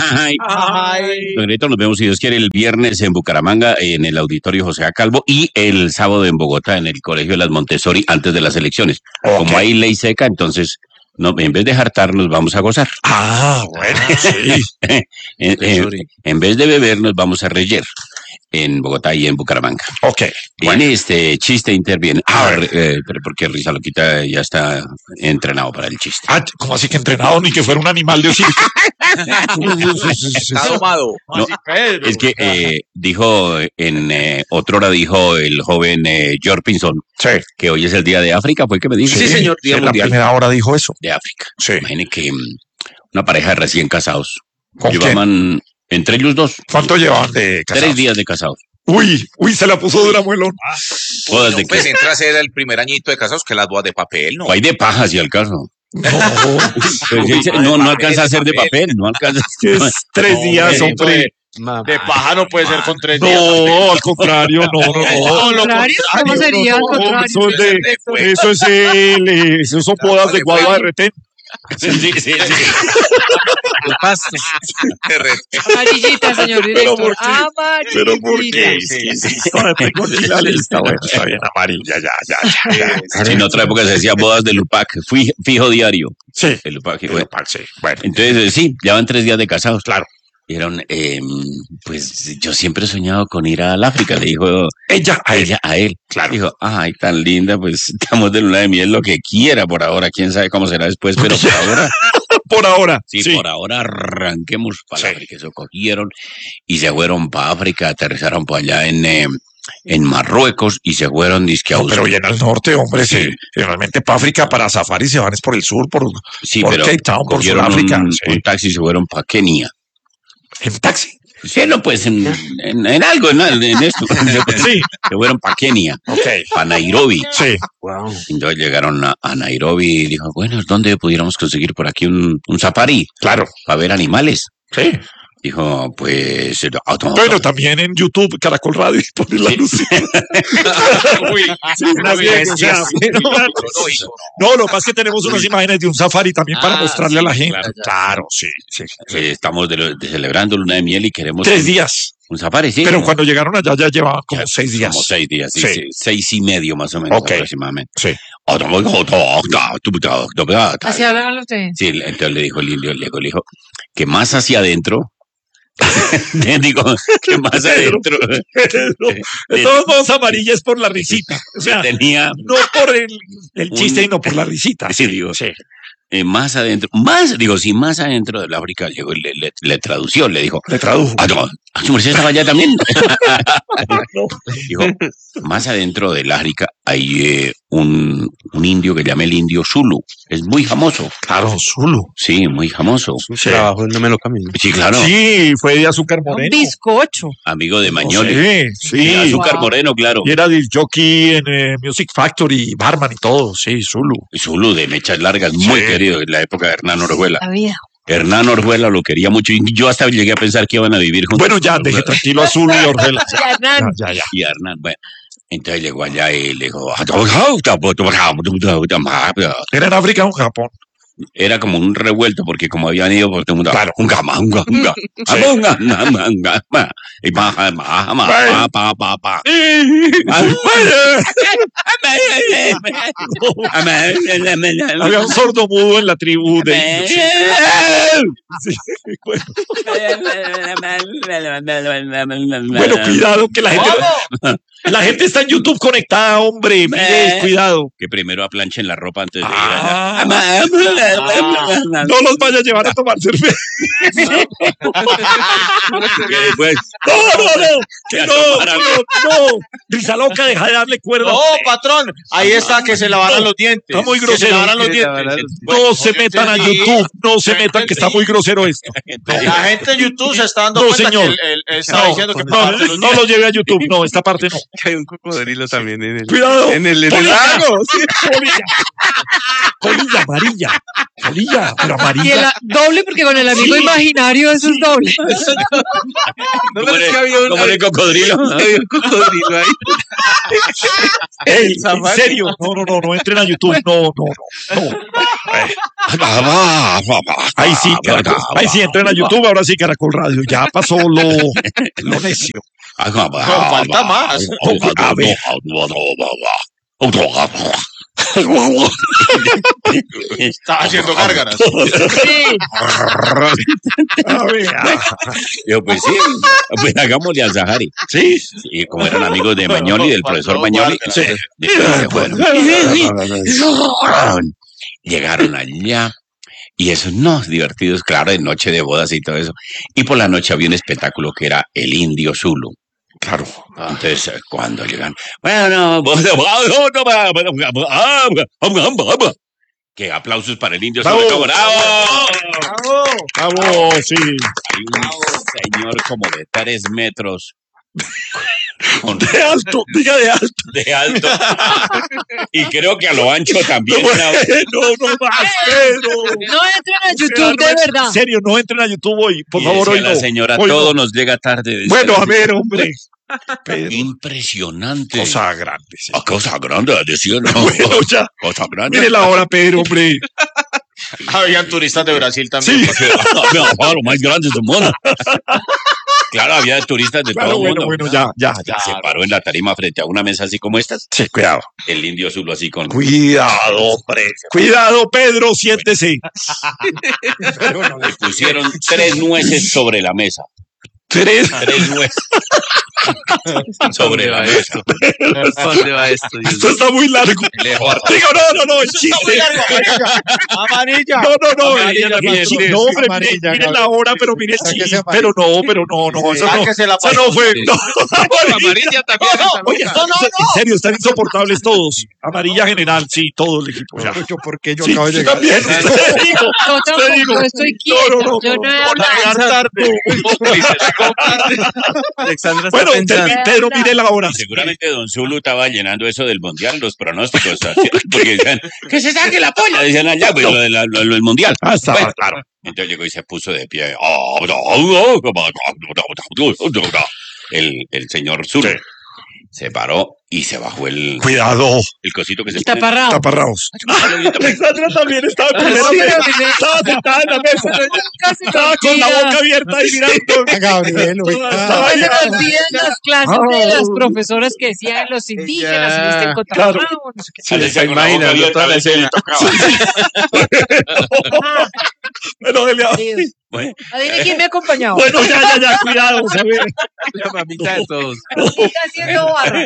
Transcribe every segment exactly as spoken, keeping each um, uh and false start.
Ay. Ay. Don Grito, nos vemos si Dios quiere el viernes en Bucaramanga, en el Auditorio José A. Calvo, y el sábado en Bogotá, en el Colegio de las Montessori, antes de las elecciones. Okay. Como hay ley seca, entonces, no, en vez de hartar, nos vamos a gozar. Ah, bueno, sí. en, en, en vez de beber, nos vamos a reyer en Bogotá y en Bucaramanga. Ok. Bueno. En este chiste interviene. Ah, eh, pero porque Risa Loquita ya está entrenado para el chiste. Ah, ¿cómo así que entrenado? Ni que fuera un animal de circo. Está domado. No, es que eh, dijo, en eh, otra hora dijo el joven eh, George Pinson, sí, que hoy es el Día de África, ¿fue el que me dijo? Sí, sí señor, Día en Mundial. La primera hora dijo eso. De África. Sí. Imaginen que um, una pareja de recién casados. ¿Con llevaban, quién? Entre ellos dos. ¿Cuánto llevaban de casados? Tres días de casados. Uy, uy, se la puso dura, muelón. Todas no, de pues qué? entra a ser el primer añito de casados que las bodas de papel, ¿no? O hay de paja, si al caso. No, Pues, ese, no, no alcanza a ser de papel, no alcanza. que es tres No, días, hombre. De paja no puede ser con tres días. No, al contrario, no, no, no. ¿Al contrario? ¿Cómo sería al No, contrario? Eso es, de, eso es el, eh, eso son bodas de guava de retén. Sí, sí, sí. De pasto. Amarillita, señor Pero director. ¿por qué? Pero ¿por qué? Amarillita. Sí, sí, sí. No, tengo aquí la lista, bueno, está bien amarilla, ya, ya, ya. ya. Sí, en otra época se decía bodas de Lupac, fui fijo diario. Sí, El Lupac, el bueno. Lupac, sí, bueno. Entonces, eh, sí, llevan tres días de casados. Claro. Dijeron, eh, pues yo siempre he soñado con ir al África, le dijo Ella, a ella. ella a él. Claro. Dijo, ay, tan linda, pues estamos de luna de miel, lo que quiera por ahora, quién sabe cómo será después, pero por ahora, Por ahora. sí, Sí. por ahora arranquemos para Sí. África. Eso cogieron y se fueron para África, aterrizaron por allá en, eh, en Marruecos y se fueron disque a No, pero bien al norte, hombre, sí. Sí. Realmente para África, para safari se van es por el sur, por, Sí, por pero Cape Town, por cogieron Sudáfrica. un, Sí. un taxi y se fueron para Kenia. En taxi. Sí, no, pues en, en, en algo, en, en esto. Sí. Se fueron para Kenia, Ok. para Nairobi. Sí. Wow. Entonces llegaron a, a Nairobi y dijo, bueno, ¿dónde pudiéramos conseguir por aquí un, un safari Claro. para ver animales? Sí. Dijo, pues... ah, no, Bueno, no. también en YouTube, Caracol Radio, y poner la Sí. luz. Uy, Sí, una uy, bien, o sea, bestias. pero- Tecnológico. No, lo que pasa es que tenemos unas imágenes de un safari también para Ah, mostrarle a la sí, gente. claro. Claro, sí, sí. Eh, estamos de lo- de celebrando luna de miel y queremos Tres un, días. un safari, sí. Pero cuando llegaron allá ya llevaban como Ya, seis días. Como seis días, sí, Sí. sí, seis y medio más o menos Ok. aproximadamente. Sí. Así hablan ustedes. Sí, entonces le dijo el indio, le dijo, le dijo que más hacia adentro, digo, que más adentro De todos modos, amarilla es por la risita. O sea, tenía, no por el, el chiste, Un- sino por la risita. sí, digo, Sí. eh, más adentro, más, digo, sí, más adentro del África, llegó y le, le, le tradució, le dijo, Le tradujo. ah, no, ¿a su merced estaba allá también? No. Dijo, más adentro del África hay eh, un, un indio que llama el indio Zulu, es muy famoso, Claro, Zulu. sí, muy famoso. Un Sí. trabajo no me lo camino. Sí, claro, Sí, fue de azúcar Un moreno. bizcocho. amigo de Mañoli. Sí, sí. Sí, azúcar Wow. moreno, claro. Y era disc jockey en eh, Music Factory, barman y todo. Sí, Zulu. Zulu de mechas largas, muy Sí. querido en la época de Hernán Orjuela. La vida. Hernán Orjuela lo quería mucho y yo hasta llegué a pensar que iban a vivir juntos. Bueno, ya, deje tranquilo a Zulu y Orjuela. Ya, Ya, Hernán. ya, ya. Y Hernán, bueno, entonces llegó allá y le dijo, ¿Era en África o en Japón? era como un revuelto porque como habían ido por todo el mundo, Claro. unga, ma, unga, unga, unga, ma, ma, unga, ma, y pa, ma, ma, ma, pa, pa, pa, pa. Había un sordo mudo en la tribu de... Sí, bueno. Bueno, cuidado, que la gente, la gente está en YouTube conectada, hombre. Mire, cuidado. Que primero aplanchen la ropa antes de ir Ah. allá. No los vaya a llevar a tomar cerveza. Que después, No, no, no. Que no, no, no. Risa loca, deja de darle cuerda. No, patrón. Ahí está, que se lavaran los dientes. Está muy Que grosero. se lavaran los Que dientes. No se metan a YouTube. No se metan, que está muy grosero esto. La gente en YouTube se está dando No, cuenta señor. que él, él- él estaba No, diciendo que no, parte los no lo lleve a YouTube. No, esta parte no. Que hay un cocodrilo también en el, Cuidado. en el, en el Polilla. lago. Sí. Polilla. Polilla amarilla. Polilla, pero Y el amarilla. a- doble, porque con el amigo Sí. imaginario eso es doble. No, como pero es que había un, como de cocodrilo. había un cocodrilo ahí. Ey, en serio. No, no, no, no entren a YouTube. No, no, no. no. Ahí sí, Caracol. Ahí sí, entren a YouTube, ahora sí, Caracol Radio. Ya pasó lo, lo necio. No, falta más. A ver. Está haciendo gárgaras. Sí. A ver. Yo, pues sí, pues hagámosle al Sahari. Sí. Y como eran amigos de Mañoli, del profesor Mañoli, Sí. se fueron. Llegaron allá. Y esos no, divertidos, claro, de noche de bodas y todo eso. Y por la noche había un espectáculo que era el Indio Zulu. Claro. Entonces, eh, cuando llegan, bueno, que aplausos para el Indio ¡Bravo! Zulu. ¡Bravo! Bravo, sí. Hay un señor como de tres metros. Con- De alto, diga de alto. de alto. Y creo que a lo ancho también. una- No, no más, Pedro. No entren a YouTube, de verdad. En serio, no entren a YouTube hoy. Por Y favor, decía hoy la no. señora, Hoy todo no. nos llega tarde. decía Bueno, la a ver, hombre. Pedro. Impresionante. Cosa grande, sí. Ah, cosa grande, decía, no. Bueno, ya. Cosa grande. Mire la hora, Pedro, hombre. Habían turistas de Brasil también. Sí. Ah, lo más grande del mundo. Claro, había turistas de Claro, todo el bueno, mundo. bueno, ya, ya, ya. Se paró en la tarima frente a una mesa así como estas. Sí, cuidado. El Indio Zulu así con... Cuidado, hombre. Cuidado, Pedro, siéntese. Le pusieron tres nueces sobre la mesa. Tres. Tres nueces. sobre la mesa. ¿Para dónde va esto? Dios Esto mío? está muy largo. Lejos harto. Digo, no, no, no, el chiste. Amarilla. No, no, no. Amarilla el- también, el- sí, no, hombre, mire, amarilla, mire no. la hora, pero mire el Sáquese chiste. amarilla. Pero no, pero no, no, eso no. Sáquese la Eso no fue. No, Amarilla también. esa Oye, loca. en serio, están insoportables todos. Amarilla general, sí, todo el equipo. Ya. Yo, ¿por qué yo Sí, acabo de yo llegar? también. Usted dijo. Yo Usted dijo. tampoco estoy quieta. No, no, no, Yo no, no he no, hablado. Alexandra está Bueno, pensando. termi- Pedro, mire la hora. Y seguramente Don Zulu estaba llenando eso del mundial, los pronósticos. así, Porque decían, que se saque la polla, decían allá, pues, lo, de la- lo- lo del mundial. Ah, estaba Bueno, claro. entonces llegó y se puso de pie. El, el señor Zulu Sí. se paró y se bajó el, Cuidado. el cosito que se El taparrabo. Taparraos. Alexandra también estaba en primera Sí, fila. pero- Estaba sentada en la mesa. Casi Estaba con la boca abierta y mirando. A Gabriel, oiga. Estaba No se me ahí. olvidan las clases de las profesoras que decían los indígenas y viste con Claro. taparrabo, no sé qué. Sí, Se decía con la boca imagina abierta, toda la a ver si le escena. tocaba. Ah, Bueno, dele a- Dios. Bueno, Adivine quién me ha acompañado. bueno, ya, ya, ya, cuidado. A ver. La mamita de todos. Está haciendo barra.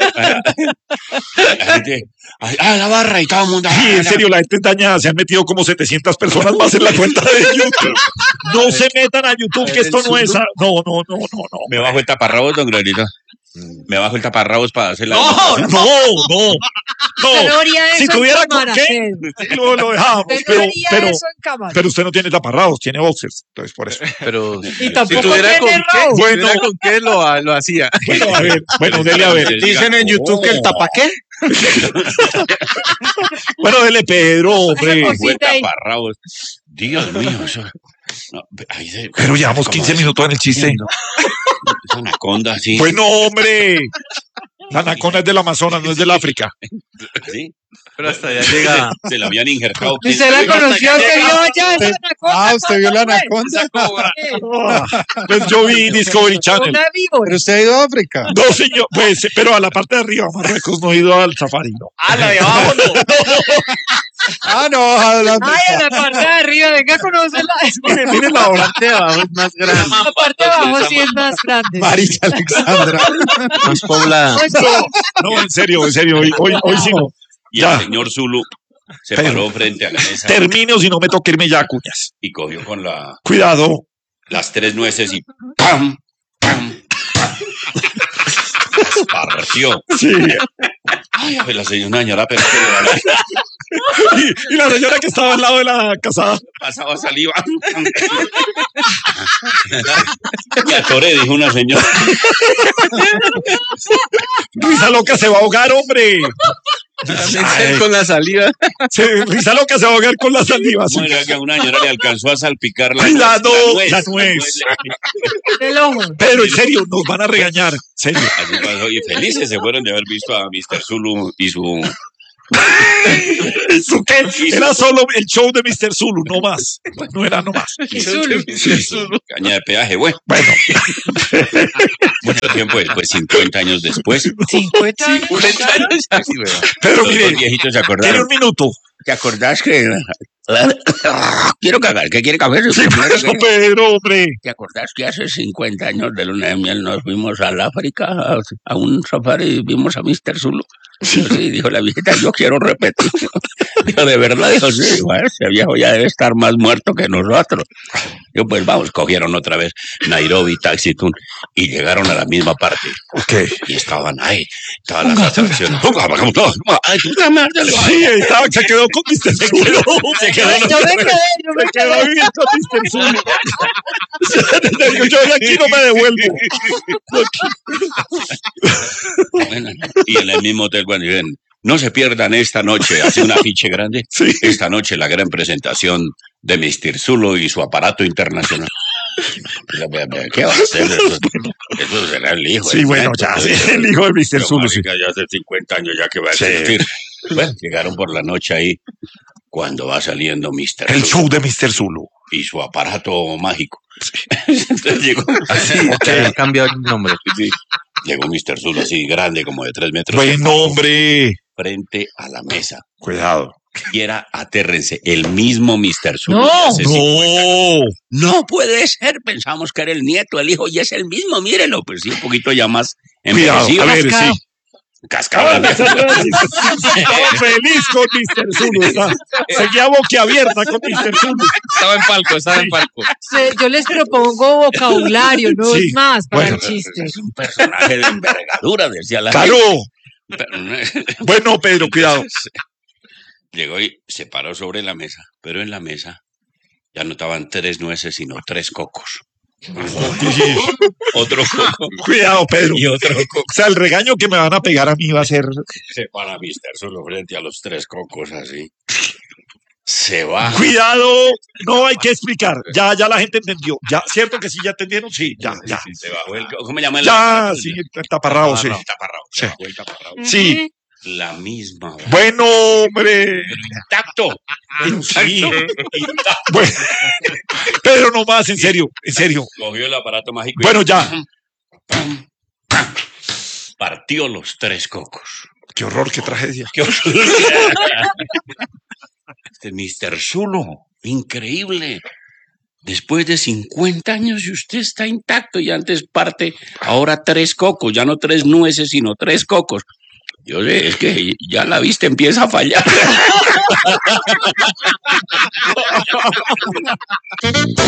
la gente, ah, la barra y todo el mundo. Sí, ah, en la- serio, la gente está dañada. Se han metido como setecientas personas más en la cuenta de YouTube. No se metan a YouTube, que esto no es. a- No, no, no, no, no. Me bajo el taparrabos, don Glorito. Me bajo el taparrabos para hacer la. No, no, no. Usted no No. haría Si eso tuviera en cámara, con qué, Pedro. lo, lo dejamos. Usted no Pero, haría pero, eso en cámara. pero usted no tiene taparraos, tiene boxers. Entonces, por eso. Pero Y si tampoco tuviera con tiene qué, rabo. si Bueno. tuviera con qué lo, lo hacía. Bueno, a ver, bueno, dele a ver. Dicen en YouTube que el tapaqué. Bueno, dele Pedro, hombre. Esa Fue cosita ahí. taparrabos. Dios mío, eso. No, ahí se- Pero llevamos como quince eso. minutos en el chiste. Esa anaconda, sí. Bueno, hombre. La anaconda es del Amazonas, no es del África. Sí. Pero hasta allá llega. Se la habían injertado. Y usted la conoció, que vio allá esa anaconda. Ah, ¿usted vio la ¿cuándo anaconda? fue? Ah, pues yo vi Discovery Channel. Una víbora. Pero usted ha ido a África. No, señor, pues, pero a la parte de arriba, Marruecos, no he ido al safari, no. Ah, la de abajo no. Ah, no, adelante. Ay, en la parte de arriba, venga a conocerla. Mire, mire la hora. parte de abajo es más grande, La parte de abajo sí es más grande. María Alexandra. más poblada. Pues sí. No, en serio, en serio, hoy, hoy, hoy sí no. Y Ya. el señor Zulu se Pero- paró frente a la mesa Termine o si no me toca irme ya, cuñas. y cogió con la, Cuidado. las tres nueces y ¡pam! ¡pam! ¡pam! Las esparció. Sí. Ay, a ver, la señora señora, pero que le Y, y la señora que estaba al lado de la casada. pasaba saliva. Me atoré, dijo una señora. Risa loca se va a ahogar, hombre. También Ay. con la saliva. Se, risa loca se va a ahogar con la saliva. sí. Bueno, era que a una señora le alcanzó a salpicar la, Cuidado, nuez, la nuez. Del ojo. Pedro, en serio, nos van a regañar. En serio. Así pasó, y felices se fueron de haber visto a mister Zulu y su ¿Eso qué? Era solo el show de mister Zulu, no más. No era no más. Caña de peaje, bueno. Bueno, Mucho tiempo después, cincuenta años después. cincuenta años. pero Los mire, dos viejitos se tiene acordaron. un minuto. ¿Te acordás que quiero cagar? ¿Qué quiere cagar? Sí, pero, pero, hombre. ¿Te acordás que hace cincuenta años de luna de miel nos fuimos al África a, a un safari y vimos a mister Zulu? Sí. Sí, dijo la viejita, yo quiero repetir. Dijo, de verdad, dijo, sí, bueno, ese viejo ya debe estar más muerto que nosotros. Yo, pues vamos, cogieron otra vez Nairobi, Taxi Tune y llegaron a la misma parte. Ok. Y estaban ahí, estaban las atracciones. Bajamos todos. Ay, tú dame, dale, Sí, ahí estaba, se quedó con mister Zulu. Se quedó, Yo me quedé, yo me se quedó quedé. bien con mister Zulu. Yo de aquí no me devuelvo. Bueno, y en el mismo hotel cuando dicen, no se pierdan esta noche, hace un afiche grande, Sí. esta noche la gran presentación de mister Zulu y su aparato internacional. ¿Qué va a hacer? Eso, eso será el hijo. Sí, el bueno, nieto, ya, todo sí, eso. el hijo de mister Pero, Zulu, sí. marica, ya hace cincuenta años ya que va a Sí. existir. Bueno, llegaron por la noche ahí cuando va saliendo mister El Zulu show de mister Zulu. y su aparato mágico. Entonces llegó, Ya han cambiado el nombre. sí, llegó mister Zulu así grande, como de tres metros. Bueno, hombre. Frente a la mesa. Cuidado. Y era, atérrense, el mismo mister Zulu. No. de hace cincuenta. No. No puede ser, pensamos que era el nieto, el hijo, y es el mismo, mírenlo, pues sí, un poquito ya más Cuidado. envejecido. A ver, Cascado. sí. Cascado. Estaba feliz con mister Zulu. Estaba- Seguía boquiabierta con mister Zulu. Estaba en palco, estaba en palco. Se- Yo les propongo vocabulario, no Sí. es más para Bueno, el chiste. Es un personaje de envergadura, decía la Claro. gente. Pero- Bueno, Pedro, cuidado. Llegó y se paró sobre la mesa, pero en la mesa ya no estaban tres nueces, sino tres cocos. Otro coco Cuidado, Pedro. y otro coco. O sea, el regaño que me van a pegar a mí va a ser. Se para mister Zulu frente a los tres cocos así. Se va. Cuidado, no hay que explicar. Ya, ya la gente entendió. Ya, ¿cierto que sí ya entendieron? Sí, ya, ya. Sí, se bajó el, ¿cómo me llama el? Ya, sí, el taparrabo, sí. Taparrabo, Sí. se bajó el taparrabo. Sí. La misma. hora. Bueno, hombre. Intacto. Sí. Bueno, Pedro, no más, en serio, en serio. Cogió el aparato mágico. y- Bueno, ya. Partió los tres cocos. Qué horror, qué tragedia. ¡Qué horror! Este mister Zulu, increíble. Después de cincuenta años y usted está intacto y antes parte, ahora tres cocos, ya no tres nueces, sino tres cocos. Yo sé, es que ya la vista empieza a fallar.